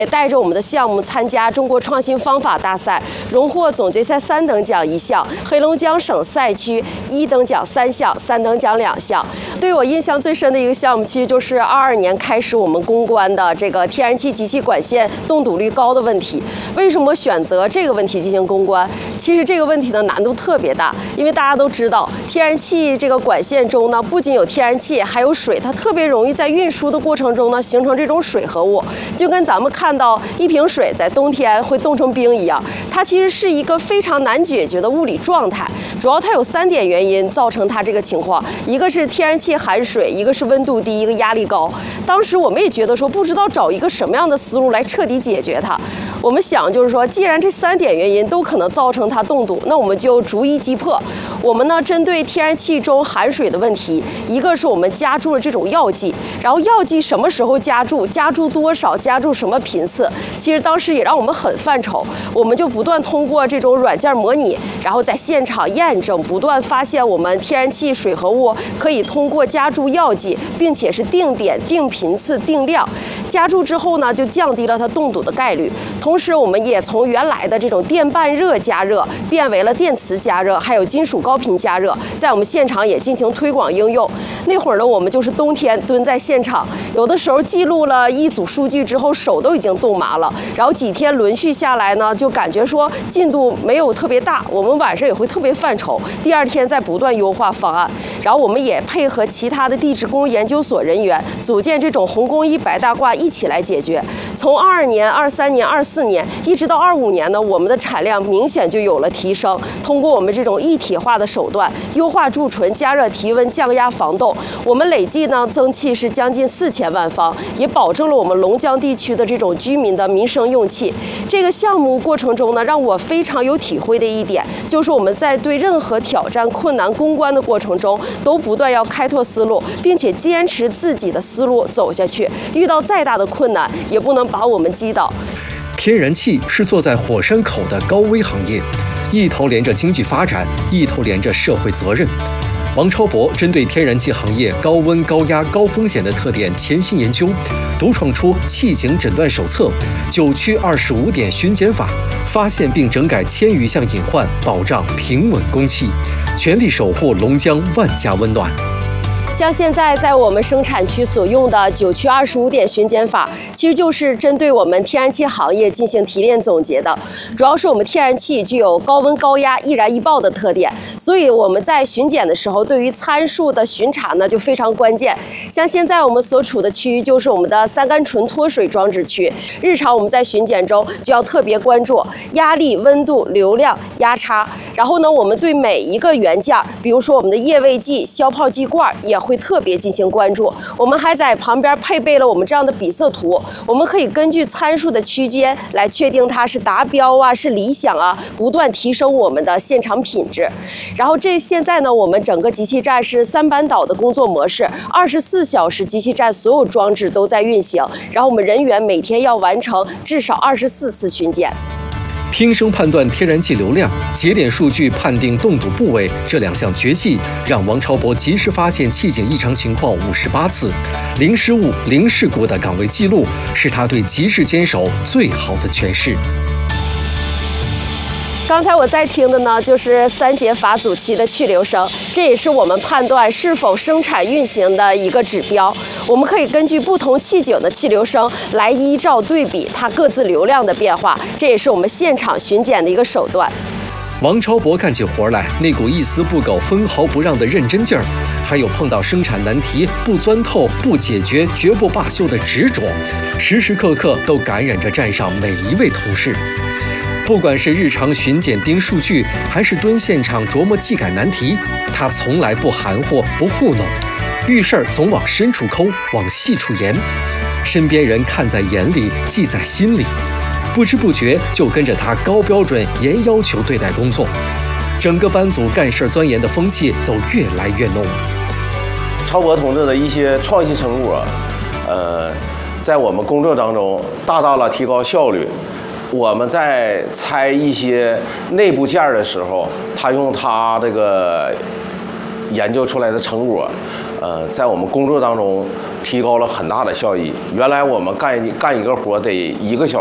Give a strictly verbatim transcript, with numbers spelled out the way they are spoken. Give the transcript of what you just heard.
也带着我们的项目参加中国创新方法大赛，荣获总决赛三等奖一项，黑龙江省赛区一等奖三项，三等奖两项。对我印象最深的一个项目，其实就是二二年开始我们攻关的这个天然气集气管线冻堵率高的问题。为什么选择这个问题进行攻关？其实这个问题的难度特别大，因为大家都知道，天然气这个管线中呢，不仅有天然气，还有水，它特别容易在运输的过程中呢，形成这种水合物，就跟咱们看。看到一瓶水在冬天会冻成冰一样，它其实是一个非常难解决的物理状态。主要它有三点原因造成它这个情况，一个是天然气含水，一个是温度低，一个压力高。当时我们也觉得说，不知道找一个什么样的思路来彻底解决它。我们想就是说，既然这三点原因都可能造成它冻堵，那我们就逐一击破。我们呢，针对天然气中含水的问题，一个是我们加注了这种药剂，然后药剂什么时候加注，加注多少，加注什么频次，其实当时也让我们很犯愁。我们就不断通过这种软件模拟，然后在现场验证，不断发现我们天然气水合物可以通过加注药剂，并且是定点、定频次、定量，加注之后呢，就降低了它冻堵的概率。同时，我们也从原来的这种电半热加热变为了电磁加热，还有金属高频加热，在我们现场也进行推广应用。那会儿呢，我们就是冬天蹲在现场，有的时候记录了一组数据之后，手都已经冻麻了。然后几天轮续下来呢，就感觉说进度没有特别大，我们晚上也会特别犯愁。第二天再不断优化方案，然后我们也配合其他的地质工研究所人员，组建这种红工一白大褂一起来解决。从二二年、二三年、二四年一直到二五年呢，我们的产量明显就有了提升。通过我们这种一体化的手段，优化贮存、加热提温、降压防冻，我们累计呢增气是将近四千万方，也保证了我们龙江地区的这种居民的民生用气。这个项目过程中呢，让我非常有体会的一点，就是我们在对任何挑战、困难攻关的过程中，都不断要开拓思路，并且坚持自己的思路走下去。遇到再大的困难，也不能把我们击倒。 天然气是坐在火山口的高危行业，一头连着经济发展，一头连着社会责任。王超博针对天然气行业高温、高压、高风险的特点潜心研究，独创出气井诊断手册、九区二十五点巡检法，发现并整改千余项隐患，保障平稳供气，全力守护龙江万家温暖。 像现在在我们生产区所用的九区二十五点巡检法，其实就是针对我们天然气行业进行提炼总结的。主要是我们天然气具有高温高压、易燃易爆的特点，所以我们在巡检的时候，对于参数的巡查呢就非常关键。像现在我们所处的区域就是我们的三干醇脱水装置区，日常我们在巡检中就要特别关注压力、温度、流量、压差。然后呢，我们对每一个元件，比如说我们的液位计、消泡计罐也会特别进行关注。我们还在旁边配备了我们这样的比色图，我们可以根据参数的区间来确定它是达标啊，是理想啊，不断提升我们的现场品质。然后这现在呢，我们整个集气站是三班倒的工作模式，二十四小时集气站所有装置都在运行，然后我们人员每天要完成至少二十四次巡检。 听声判断天然气流量，节点数据判定冻堵部位，这两项绝技让王超博及时发现气井异常情况五十八次，零失误、零事故的岗位记录，是他对极致坚守最好的诠释。 刚才我在听的呢，就是三节阀阻期的去留声，这也是我们判断是否生产运行的一个指标。我们可以根据不同气井的气流声来依照对比它各自流量的变化，这也是我们现场巡检的一个手段。 王超博干起活来，那股一丝不苟、分毫不让的认真劲儿，还有碰到生产难题不钻透、不解决、绝不罢休的执着，时时刻刻都感染着站上每一位同事。不管是日常巡检盯数据，还是蹲现场琢磨技改难题，他从来不含糊、不糊弄，遇事儿总往深处抠，往细处研。身边人看在眼里，记在心里，不知不觉就跟着他高标准、严要求对待工作。整个班组干事钻研的风气都越来越浓。 超博同志的一些创新成果，呃，在我们工作当中大大的提高效率。我们在拆一些内部件的时候，他用他这个研究出来的成果， 呃，在我们工作当中提高了很大的效益。原来我们干一干一个活得一个小时。